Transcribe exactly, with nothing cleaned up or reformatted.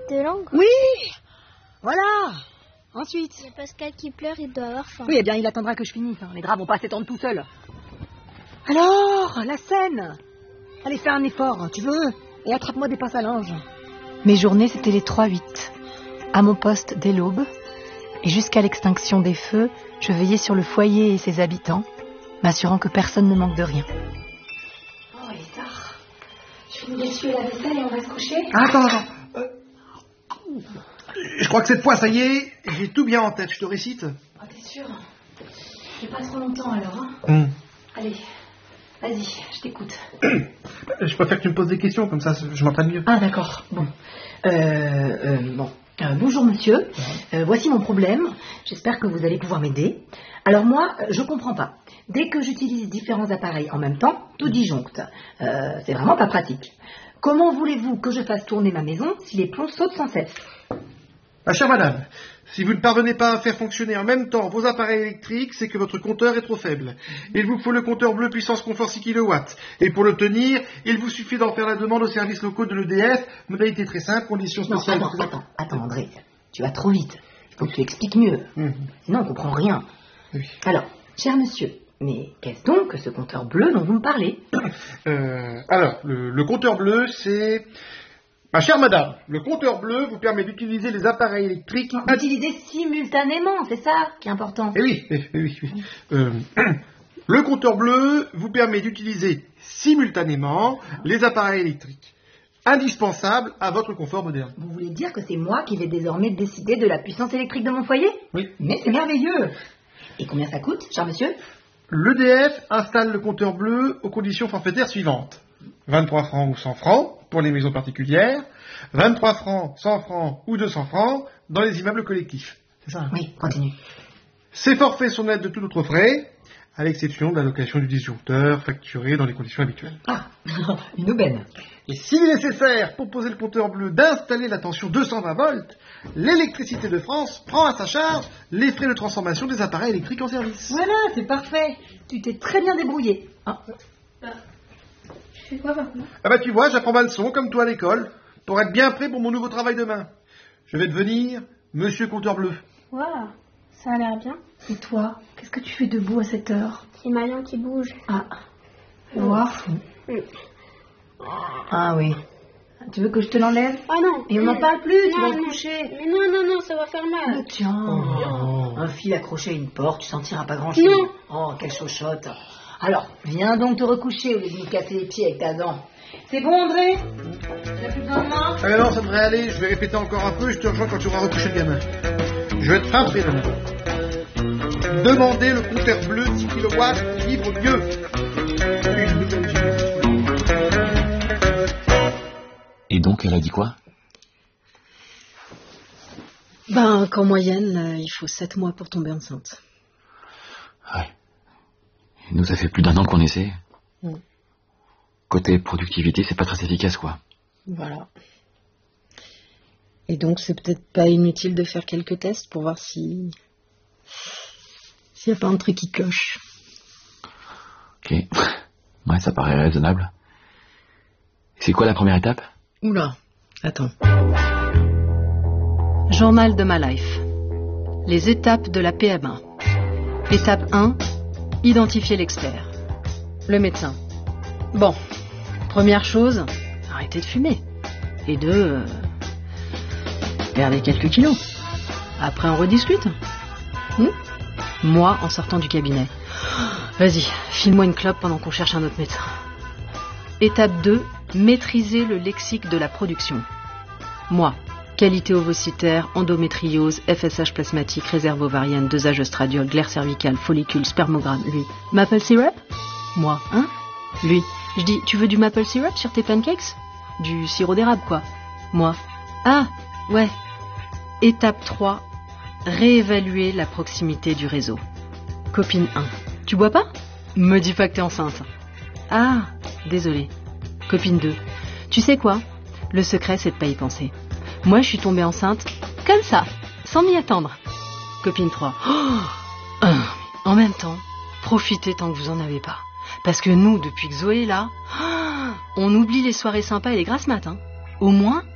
de langue. Oui. Voilà. Ensuite. Il y a Pascal qui pleure, il doit avoir faim. Oui, eh bien, il attendra que je finisse. Hein. Les draps vont pas s'étendre tout seuls. Alors, la scène. Allez, fais un effort, tu veux, et attrape-moi des pinces à linge. Mes journées, c'était les trois huit. À mon poste dès l'aube, et jusqu'à l'extinction des feux, je veillais sur le foyer et ses habitants, m'assurant que personne ne manque de rien. Oh, il est tard. Je finis d'essuyer la vaisselle et on va se coucher. Ah, attends, attends. Euh, je crois que cette fois, ça y est, j'ai tout bien en tête. Je te récite. Ah, oh, t'es sûr? J'ai pas trop longtemps alors, hein hum. Allez, vas-y, je t'écoute. Je préfère que tu me poses des questions, comme ça je m'entraîne mieux. Ah, d'accord. Bon. Euh, euh, bon. Euh, bonjour monsieur, euh, voici mon problème, j'espère que vous allez pouvoir m'aider. Alors moi, je comprends pas. Dès que j'utilise différents appareils en même temps, tout disjoncte. Euh, c'est vraiment pas pratique. Comment voulez-vous que je fasse tourner ma maison si les plombs sautent sans cesse? Ma chère madame, si vous ne parvenez pas à faire fonctionner en même temps vos appareils électriques, c'est que votre compteur est trop faible. Il vous faut le compteur bleu puissance confort six kilowatts. Et pour l'obtenir, il vous suffit d'en faire la demande aux services locaux de l'E D F. Modalité très simple, conditions spéciales. Non, attends, attends, attends, André, tu vas trop vite. Il faut que tu expliques mieux. Mmh. Sinon, on ne comprend rien. Oui. Alors, cher monsieur, mais qu'est-ce donc que ce compteur bleu dont vous me parlez? euh, Alors, le, le compteur bleu, c'est... Ma chère madame, le compteur bleu vous permet d'utiliser les appareils électriques... D'utiliser simultanément, c'est ça qui est important. Eh oui, eh oui, oui. Euh, le compteur bleu vous permet d'utiliser simultanément les appareils électriques, indispensables à votre confort moderne. Vous voulez dire que c'est moi qui vais désormais décider de la puissance électrique de mon foyer? Oui. Mais c'est merveilleux. Et combien ça coûte, cher monsieur? L'E D F installe le compteur bleu aux conditions forfaitaires suivantes. vingt-trois francs ou cent francs pour les maisons particulières, vingt-trois francs, cent francs ou deux cents francs dans les immeubles collectifs. C'est ça, hein? Oui, continue. Ces forfaits sont nets de tous autres frais, à l'exception de la location du disjoncteur facturé dans les conditions habituelles. Ah, une aubaine. Et s'il est nécessaire pour poser le compteur bleu d'installer la tension deux cent vingt volts, l'électricité de France prend à sa charge les frais de transformation des appareils électriques en service. Voilà, c'est parfait. Tu t'es très bien débrouillé. Ah. Tu fais quoi, papa? Ah bah tu vois, j'apprends ma leçon comme toi à l'école, pour être bien prêt pour mon nouveau travail demain. Je vais devenir Monsieur Compteur Bleu. Waouh, ça a l'air bien. Et toi, qu'est-ce que tu fais debout à cette heure? C'est Marion qui bouge. Ah, voir. Mm. Ah oui. Tu veux que je te l'enlève? Oh non. Et on n'en parle plus, tu non, vas te non. coucher. Mais non, non, non, ça va faire mal. Oh, tiens, Oh. un fil accroché à une porte, tu sentiras pas grand-chose. Non. Oh, quelle chochotte. Alors, viens donc te recoucher au lieu de nous casser les pieds avec ta dent. C'est bon, André? T'as plus besoin de moi? Ah non, ça devrait aller, je vais répéter encore un peu et je te rejoins quand tu auras recouché le gamin. Je vais être fin prêt demain. Demandez le compteur bleu six kilowatts qui livre mieux. Une nouvelle génération. Et donc, elle a dit quoi? Ben, qu'en moyenne, euh, il faut sept mois pour tomber enceinte. Ouais. Et nous, ça fait plus d'un an qu'on essaie. Mm. Côté productivité, c'est pas très efficace, quoi. Voilà. Et donc, c'est peut-être pas inutile de faire quelques tests pour voir si... s'il n'y a pas un truc qui cloche. Ok. Ouais, ça paraît raisonnable. C'est quoi la première étape? Oula, attends. Journal de ma life. Les étapes de la P M A. Étape un, identifier l'expert. Le médecin. Bon, première chose, arrêtez de fumer. Et deux, euh, perdez quelques kilos. Après, on rediscute. Hmm? Moi, en sortant du cabinet. Vas-y, file-moi une clope pendant qu'on cherche un autre médecin. Étape deux, maîtriser le lexique de la production. Moi, qualité ovocytaire, endométriose, F S H plasmatique, réserve ovarienne, dosage oestradiol, glaire cervicale, follicule, spermogramme. Lui, maple syrup? Moi, hein? Lui, je dis, tu veux du maple syrup sur tes pancakes? Du sirop d'érable, quoi. Moi, ah, ouais. Étape trois, réévaluer la proximité du réseau. Copine un, tu bois pas? Me dis pas que t'es enceinte. Ah, désolé. Copine deux, tu sais quoi? Le secret, c'est de pas y penser. Moi, je suis tombée enceinte comme ça, sans m'y attendre. Copine trois, oh, euh, en même temps, profitez tant que vous en avez pas. Parce que nous, depuis que Zoé est là, oh, on oublie les soirées sympas et les grasses mat. Hein. Au moins,